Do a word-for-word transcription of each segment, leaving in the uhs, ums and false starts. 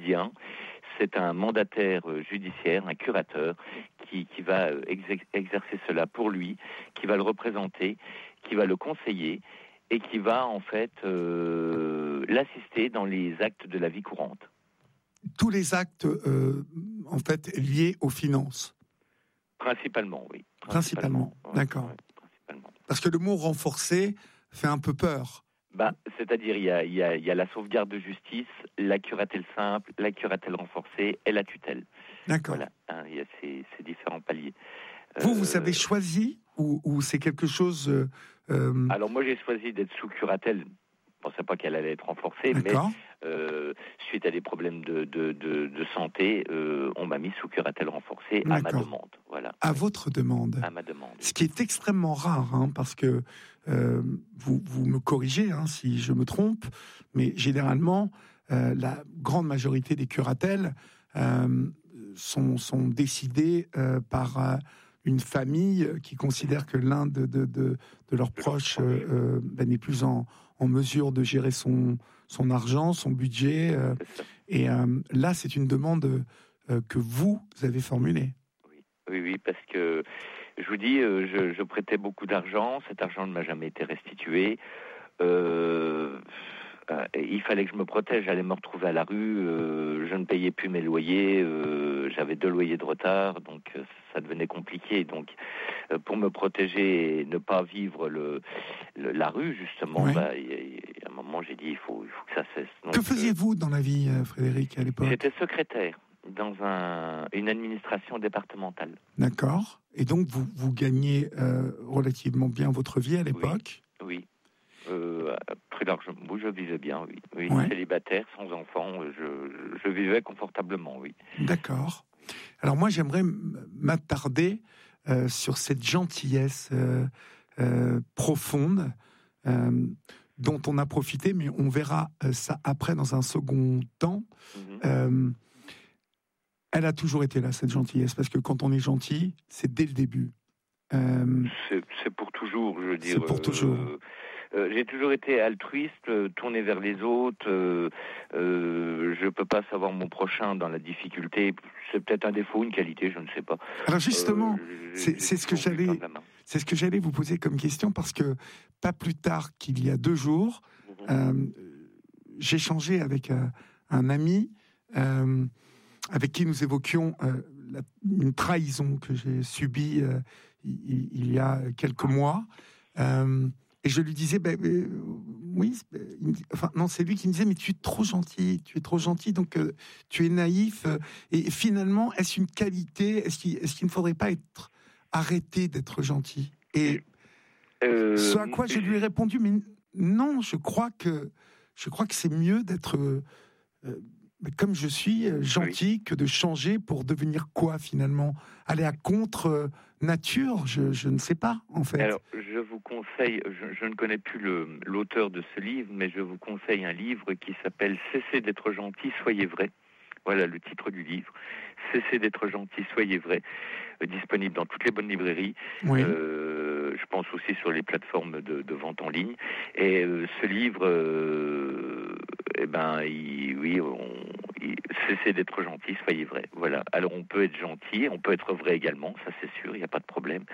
quotidien. C'est un mandataire judiciaire, un curateur, qui, qui va exer- exercer cela pour lui, qui va le représenter, qui va le conseiller et qui va en fait euh, l'assister dans les actes de la vie courante. Tous les actes, euh, en fait, liés aux finances. Principalement, oui. Principalement, Principalement. d'accord. Ouais, principalement. Parce que le mot renforcé fait un peu peur. Bah, c'est-à-dire, il y a, il y a, il y a la sauvegarde de justice, la curatelle simple, la curatelle renforcée et la tutelle. D'accord. Voilà, hein, il y a ces, ces différents paliers. Vous, Euh, vous avez choisi ou, ou c'est quelque chose... Euh, euh... Alors moi, j'ai choisi d'être sous curatelle. Je ne pensais pas qu'elle allait être renforcée, D'accord. mais euh, suite à des problèmes de, de, de, de santé, euh, on m'a mis sous curatelle renforcée à ma demande. Voilà. À votre demande. À ma demande. Ce qui est extrêmement rare, hein, parce que euh, vous, vous me corrigez hein, si je me trompe, mais généralement, euh, la grande majorité des curatelles euh, sont, sont décidées euh, par euh, une famille qui considère que l'un de, de, de, de leurs proches euh, ben, n'est plus en, en mesure de gérer son, son argent, son budget. Euh, et euh, là, c'est une demande euh, que vous avez formulée. Oui, oui, oui, parce que je vous dis, euh, je, je prêtais beaucoup d'argent, cet argent ne m'a jamais été restitué. Euh, euh, il fallait que je me protège, j'allais me retrouver à la rue, euh, je ne payais plus mes loyers, euh, j'avais deux loyers de retard, donc euh, ça devenait compliqué. Donc euh, pour me protéger et ne pas vivre le, le la rue, justement, oui. bah, y, y, à un moment j'ai dit il faut, il faut que ça cesse. Donc, que faisiez-vous dans la vie, Frédéric, à l'époque ? J'étais secrétaire dans un, une administration départementale. D'accord. Et donc, vous, vous gagnez euh, relativement bien votre vie à l'époque ? Oui, oui. Euh, très largement. Oui, je vivais bien, oui. oui ouais. Célibataire, sans enfant, je, je vivais confortablement, oui. D'accord. Alors moi, j'aimerais m'attarder euh, sur cette gentillesse euh, euh, profonde euh, dont on a profité, mais on verra ça après dans un second temps. Mm-hmm. Euh, Elle a toujours été là, cette gentillesse, parce que quand on est gentil, c'est dès le début. Euh, c'est, c'est pour toujours, je veux dire. C'est pour toujours. Euh, euh, j'ai toujours été altruiste, euh, tourné vers les autres. Euh, euh, je ne peux pas savoir mon prochain dans la difficulté. C'est peut-être un défaut, une qualité, je ne sais pas. Alors justement, euh, c'est, c'est ce que j'allais, c'est ce que j'allais vous poser comme question, parce que pas plus tard qu'il y a deux jours, mm-hmm. euh, j'ai échangé avec euh, un ami. Euh, avec qui nous évoquions euh, la, une trahison que j'ai subie euh, il, il y a quelques mois. Euh, et je lui disais, ben, ben, oui, il me dit, enfin, non, c'est lui qui me disait, mais tu es trop gentil, tu es trop gentil, donc euh, tu es naïf. Euh, et finalement, est-ce une qualité ? Est-ce qu'il, est-ce qu'il ne faudrait pas être arrêté d'être gentil ? Et euh, ce à quoi je lui ai répondu, mais non, je crois que, je crois que c'est mieux d'être... Euh, comme je suis gentil, oui. que de changer pour devenir quoi finalement ? Aller à contre-nature, je, je ne sais pas en fait. Alors, je vous conseille, je, je ne connais plus le, l'auteur de ce livre, mais je vous conseille un livre qui s'appelle « Cessez d'être gentil, soyez vrai ». Voilà le titre du livre. « Cessez d'être gentil, soyez vrai », euh, disponible dans toutes les bonnes librairies. Oui. Euh, je pense aussi sur les plateformes de, de vente en ligne. Et euh, ce livre, euh, eh ben, il, oui, on, il, cessez d'être gentil, soyez vrai. Voilà. Alors on peut être gentil, on peut être vrai également, ça c'est sûr, il n'y a pas de problème.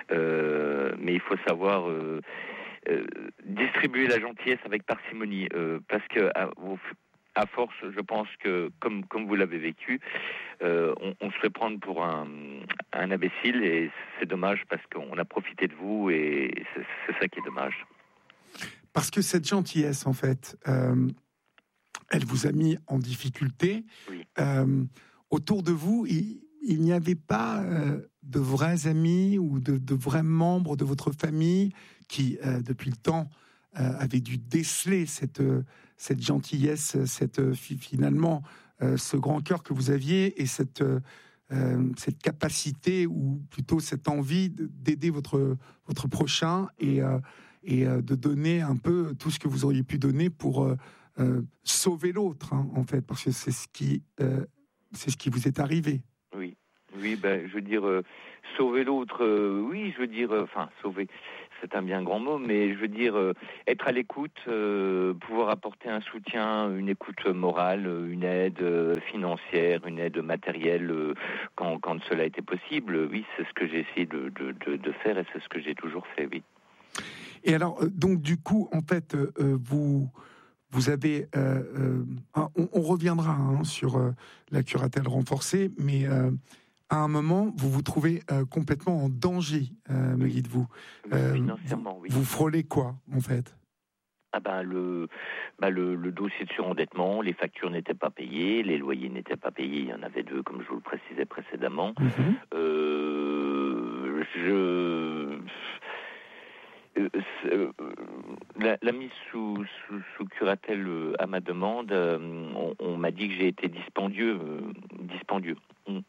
Euh, mais il faut savoir euh, euh, distribuer la gentillesse avec parcimonie, euh, parce que à, au, à force, je pense que, comme, comme vous l'avez vécu, euh, on, on se fait prendre pour un, un imbécile, et c'est dommage parce qu'on a profité de vous, et c'est, c'est ça qui est dommage. Parce que cette gentillesse, en fait, euh, elle vous a mis en difficulté. Oui. Euh, autour de vous, il, il n'y avait pas euh, de vrais amis ou de, de vrais membres de votre famille qui, euh, depuis le temps, euh, avaient dû déceler cette, cette gentillesse, cette, finalement, euh, ce grand cœur que vous aviez et cette, euh, cette capacité, ou plutôt cette envie d'aider votre, votre prochain et, euh, et euh, de donner un peu tout ce que vous auriez pu donner pour euh, euh, sauver l'autre, hein, en fait, parce que c'est ce qui, euh, c'est ce qui vous est arrivé. Oui. Oui, ben, je veux dire, euh, sauver l'autre, euh, oui, je veux dire, euh, enfin, sauver, c'est un bien grand mot, mais je veux dire, euh, être à l'écoute, euh, pouvoir apporter un soutien, une écoute morale, une aide euh, financière, une aide matérielle, euh, quand, quand cela était possible, oui, c'est ce que j'ai essayé de, de, de, de faire et c'est ce que j'ai toujours fait, oui. Et alors, euh, donc du coup, en fait, euh, vous... Vous avez, euh, euh, on, on reviendra hein, sur euh, la curatelle renforcée, mais euh, à un moment, vous vous trouvez euh, complètement en danger, euh, me oui. dites-vous. Euh, Financièrement, vous, oui. Vous frôlez quoi, en fait? Ah ben le, ben le, le dossier de surendettement, les factures n'étaient pas payées, les loyers n'étaient pas payés, il y en avait deux, comme je vous le précisais précédemment. Mm-hmm. Euh, je... Euh, euh, la, la mise sous, sous, sous curatelle euh, à ma demande, euh, on, on m'a dit que j'ai été dispendieux. Euh, dispendieux. Mmh.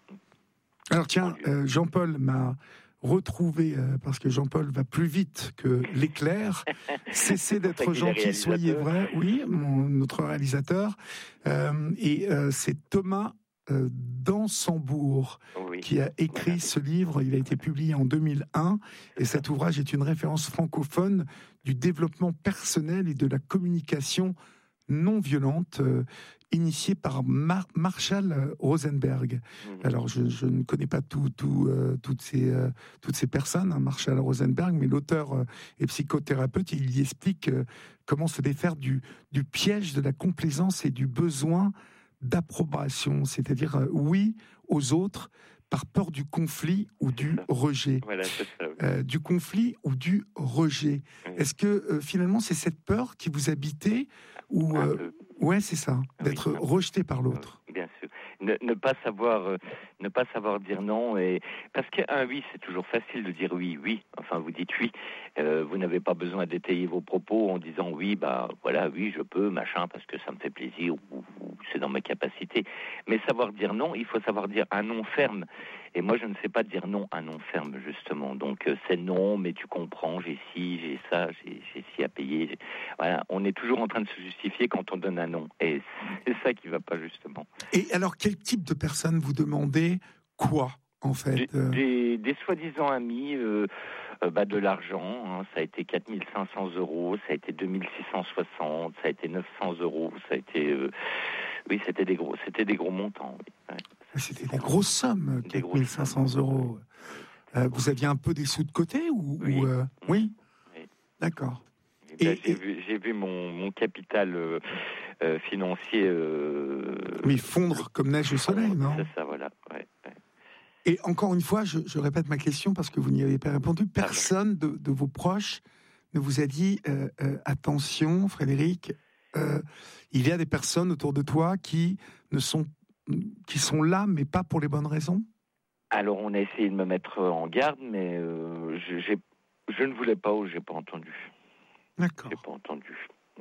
Alors tiens, euh, Jean-Paul m'a retrouvé, euh, parce que Jean-Paul va plus vite que l'éclair. Cessez d'être gentil, soyez vrai. Oui, mon, notre réalisateur. Euh, et euh, c'est Thomas euh, Dansembourg oui. qui a écrit voilà. ce livre. Il a été publié en deux mille un. Et ça. Cet ouvrage est une référence francophone du développement personnel et de la communication non violente, euh, initiée par Mar- Marshall Rosenberg. Mmh. Alors, je, je ne connais pas tout, tout, euh, toutes, ces, euh, toutes ces personnes, hein, Marshall Rosenberg, mais l'auteur euh, est psychothérapeute et il y explique euh, comment se défaire du, du piège de la complaisance et du besoin d'approbation, c'est-à-dire euh, oui aux autres par peur du conflit ou du rejet. Voilà, c'est ça, oui. euh, du conflit ou du rejet. Oui. Est-ce que euh, finalement c'est cette peur qui vous habitait ou euh, ouais, c'est ça, d'être oui, rejeté par l'autre. Bien sûr. Ne, ne pas savoir, euh, ne pas savoir dire non, et parce qu'un oui, c'est toujours facile de dire oui, oui. Enfin, vous dites oui. Euh, vous n'avez pas besoin d'étayer vos propos en disant oui, bah voilà, oui, je peux, machin, parce que ça me fait plaisir ou, ou c'est dans mes capacités. Mais savoir dire non, il faut savoir dire un non ferme. Et moi, je ne sais pas dire non à non ferme, justement. Donc, euh, c'est non, mais tu comprends, j'ai ci, j'ai ça, j'ai, j'ai ci à payer. J'ai... Voilà, on est toujours en train de se justifier quand on donne un non. Et c'est ça qui ne va pas, justement. Et alors, quel type de personne vous demandez quoi, en fait Des, des, des soi-disant amis, euh, euh, bah, de l'argent. Hein, ça a été quatre mille cinq cents euros, ça a été deux mille six cent soixante, ça a été neuf cents euros, ça a été... Euh, oui, c'était des gros, c'était des gros montants, oui. Ouais. C'était des grosses sommes, quatre mille cinq cents euros. Euh, vous aviez un peu des sous de côté ou, oui. ou euh... oui, oui. D'accord. Et ben, et, j'ai, et... Vu, j'ai vu mon, mon capital euh, euh, financier. Euh, oui, fondre le... comme neige au soleil, non ? C'est ça, voilà. Ouais, ouais. Et encore une fois, je, je répète ma question parce que vous n'y avez pas répondu. Personne de, de vos proches ne vous a dit euh, euh, attention, Frédéric. Euh, il y a des personnes autour de toi qui ne sont qui sont là, mais pas pour les bonnes raisons. Alors, on a essayé de me mettre en garde, mais euh, je, j'ai, je ne voulais pas ou j'ai pas entendu. D'accord. J'ai pas entendu.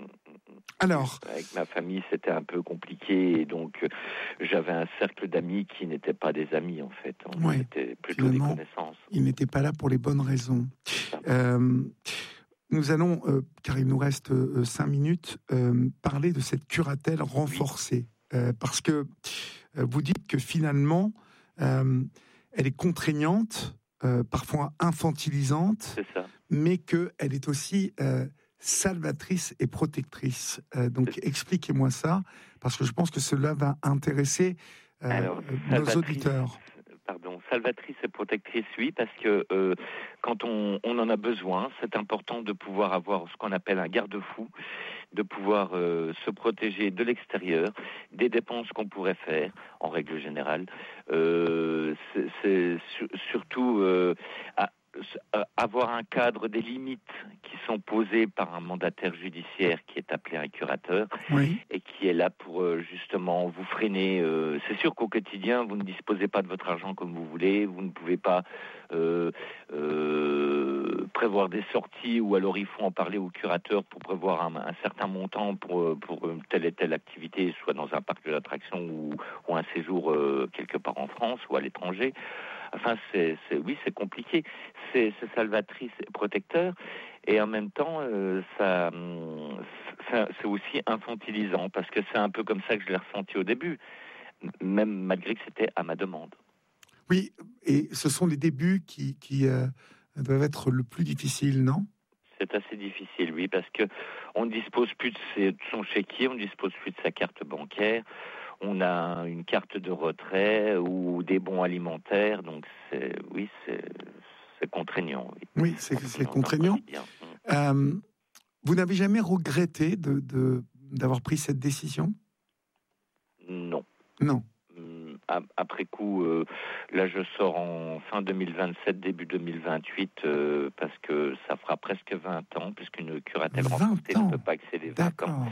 Alors, avec ma famille, c'était un peu compliqué, et donc euh, j'avais un cercle d'amis qui n'étaient pas des amis en fait. On ouais, était plutôt des connaissances. Ils n'étaient pas là pour les bonnes raisons. Euh, nous allons, euh, car il nous reste euh, cinq minutes, euh, parler de cette curatelle renforcée, oui. euh, parce que euh, vous dites que finalement, euh, elle est contraignante, euh, parfois infantilisante, c'est ça. mais qu'elle est aussi euh, salvatrice et protectrice. Euh, donc expliquez-moi ça, parce que je pense que cela va intéresser euh, Alors, nos auditeurs. Pardon, salvatrice et protectrice, oui, parce que euh, quand on, on en a besoin, c'est important de pouvoir avoir ce qu'on appelle un garde-fou, de pouvoir euh, se protéger de l'extérieur, des dépenses qu'on pourrait faire, en règle générale. Euh, c'est, c'est su- surtout euh, à, avoir un cadre, des limites qui sont posées par un mandataire judiciaire qui est appelé un curateur, oui. et qui est là pour euh, justement vous freiner. Euh, c'est sûr qu'au quotidien, vous ne disposez pas de votre argent comme vous voulez, vous ne pouvez pas euh, euh, prévoir des sorties, ou alors il faut en parler au curateur pour prévoir un, un certain montant pour, pour telle et telle activité, soit dans un parc de l'attraction ou, ou un séjour euh, quelque part en France ou à l'étranger. Enfin, c'est, c'est, oui, c'est compliqué. C'est, c'est salvatrice et protecteur. Et en même temps, euh, ça, ça, c'est aussi infantilisant, parce que c'est un peu comme ça que je l'ai ressenti au début, même malgré que c'était à ma demande. Oui, et ce sont les débuts qui, qui, euh, doivent être le plus difficile, non ? C'est assez difficile, oui, parce que on ne dispose plus de, ses, de son chéquier, on ne dispose plus de sa carte bancaire, on a une carte de retrait ou des bons alimentaires, donc c'est, oui, c'est, c'est contraignant. Oui, oui c'est, c'est contraignant. Euh, vous n'avez jamais regretté de, de, d'avoir pris cette décision ? Non. Non. Après coup, euh, là je sors en fin deux mille vingt-sept, début deux mille vingt-huit, euh, parce que ça fera presque vingt ans, puisqu'une curatelle renforcée ne peut pas excéder vingt D'accord. ans.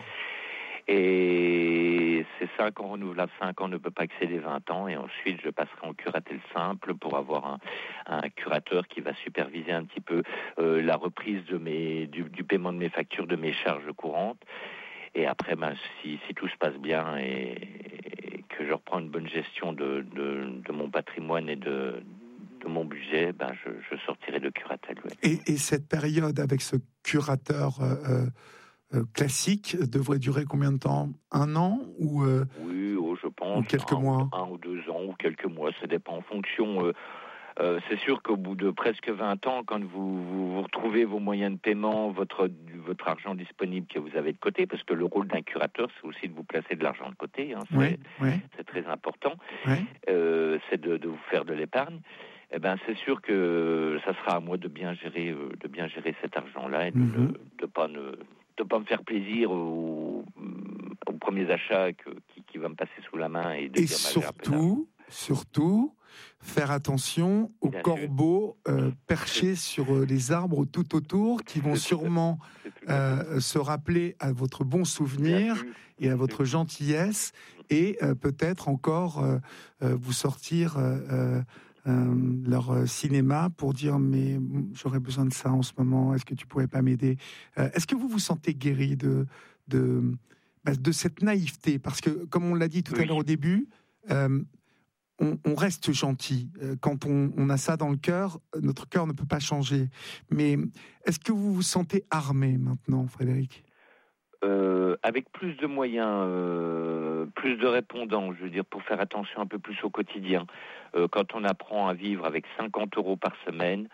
Et c'est cinq ans renouvelables, cinq ans ne peut pas excéder vingt ans, et ensuite je passerai en curatelle simple pour avoir un, un curateur qui va superviser un petit peu euh, la reprise de mes, du, du paiement de mes factures, de mes charges courantes. Et après, ben, si, si tout se passe bien et, et que je reprends une bonne gestion de, de, de mon patrimoine et de, de mon budget, ben, je, je sortirai de curatelle. Ouais. Et, et cette période avec ce curateur euh, euh, classique devrait durer combien de temps ? Un an ou euh, Oui, oh, je pense. Ou quelques un, mois. Un ou deux ans ou quelques mois, ça dépend en fonction. Euh, Euh, c'est sûr qu'au bout de presque vingt ans, quand vous, vous, vous retrouvez vos moyens de paiement, votre, votre argent disponible que vous avez de côté, parce que le rôle d'un curateur, c'est aussi de vous placer de l'argent de côté, hein, c'est, oui, oui. c'est très important, oui. euh, c'est de, de vous faire de l'épargne. Eh ben, c'est sûr que ça sera à moi de bien gérer, euh, de bien gérer cet argent-là et de ne Mm-hmm. de pas, ne, de pas me faire plaisir aux, aux premiers achats que, qui, qui va me passer sous la main et de et dire, surtout, surtout, faire attention aux Bien corbeaux euh, perchés sur euh, les arbres tout autour, qui vont sûrement euh, se rappeler à votre bon souvenir et à votre gentillesse, et euh, peut-être encore euh, euh, vous sortir euh, euh, leur cinéma pour dire mais j'aurais besoin de ça en ce moment, est-ce que tu pourrais pas m'aider ? euh, Est-ce que vous vous sentez guéri de, de, bah, de cette naïveté ? Parce que, comme on l'a dit tout oui. à l'heure au début, euh, On, on reste gentil. Quand on, on a ça dans le cœur, notre cœur ne peut pas changer. Mais est-ce que vous vous sentez armé maintenant, Frédéric ? euh, Avec plus de moyens, euh, plus de répondants, je veux dire, pour faire attention un peu plus au quotidien. Euh, quand on apprend à vivre avec cinquante euros par semaine,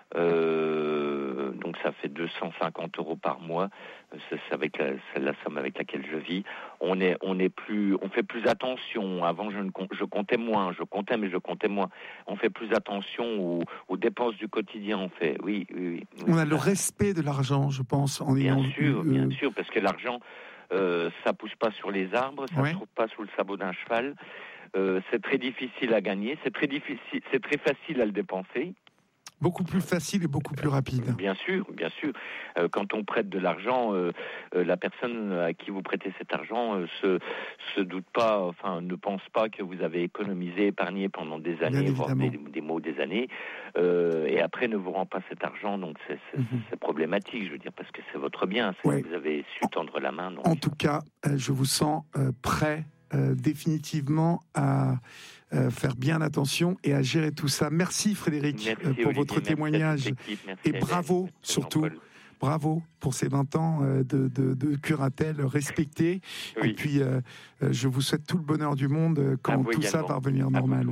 Euh, donc ça fait deux cent cinquante euros par mois. C'est, c'est avec la, c'est la somme avec laquelle je vis. On est, on est plus, on fait plus attention. Avant, je ne je comptais moins, je comptais, mais je comptais moins. On fait plus attention aux, aux dépenses du quotidien. On fait, oui, oui, oui. On a le respect de l'argent, je pense. En bien ayant sûr, eu, euh... bien sûr, parce que l'argent, euh, ça pousse pas sur les arbres, ça ouais. se trouve pas sous le sabot d'un cheval. Euh, c'est très difficile à gagner, c'est très difficile, c'est très facile à le dépenser. Beaucoup plus facile et beaucoup plus rapide. Bien sûr, bien sûr. Euh, quand on prête de l'argent, euh, euh, la personne à qui vous prêtez cet argent euh, se se doute pas, enfin ne pense pas que vous avez économisé, épargné pendant des années, voire des, des mois ou des années, euh, et après ne vous rend pas cet argent. Donc c'est, c'est, mm-hmm. c'est problématique, je veux dire, parce que c'est votre bien, c'est ouais. que vous avez su tendre la main. Donc. En tout cas, euh, je vous sens euh, prêt euh, définitivement à Euh, faire bien attention et à gérer tout ça. Merci Frédéric merci, euh, pour Olivier, votre témoignage et bravo Hélène, surtout, bravo pour ces vingt ans euh, de, de, de curatelle respectée. Oui. Et puis euh, je vous souhaite tout le bonheur du monde quand tout également. Ça va revenir normal.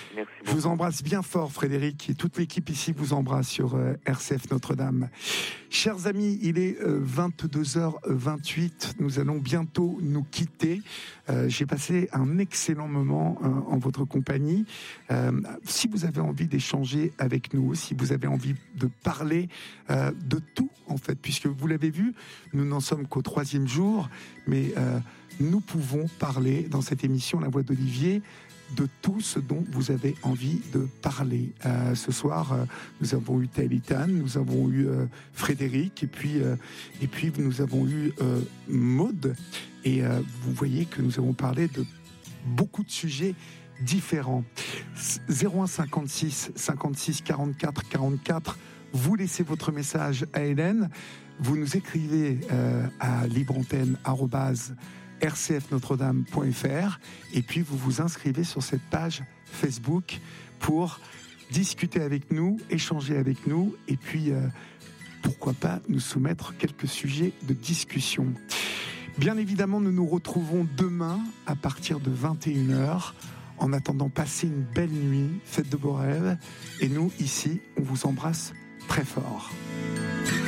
Je vous embrasse bien fort Frédéric et toute l'équipe ici vous embrasse sur euh, R C F Notre-Dame. Chers amis, il est euh, vingt-deux heures vingt-huit. Nous allons bientôt nous quitter. Euh, j'ai passé un excellent moment euh, en votre compagnie. Euh, si vous avez envie d'échanger avec nous, si vous avez envie de parler euh, de tout, en fait, puisque vous l'avez vu, nous n'en sommes qu'au troisième jour, mais euh, nous pouvons parler dans cette émission La Voix d'Olivier de tout ce dont vous avez envie de parler. Euh, ce soir, euh, nous avons eu Taïlitan, nous avons eu euh, Frédéric, et puis, euh, et puis nous avons eu euh, Maud. Et euh, vous voyez que nous avons parlé de beaucoup de sujets différents. zéro un cinquante-six cinquante-six quarante-quatre quarante-quatre, vous laissez votre message à Hélène, vous nous écrivez euh, à libreantenne arobase r c f notre dame point f r et puis vous vous inscrivez sur cette page Facebook pour discuter avec nous, échanger avec nous et puis euh, pourquoi pas nous soumettre quelques sujets de discussion. Bien évidemment, nous nous retrouvons demain à partir de vingt et une heures. En attendant, passez une belle nuit, faites de beaux rêves et nous, ici, on vous embrasse très fort.